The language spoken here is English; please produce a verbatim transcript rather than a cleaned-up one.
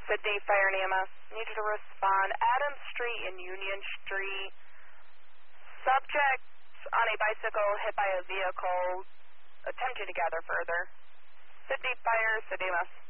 Sydney Fire and E M S. Need you to respond. Adams Street and Union Street. Subject on a bicycle hit by a vehicle. Attempting to gather further. Sydney Fire, Sydney E M S.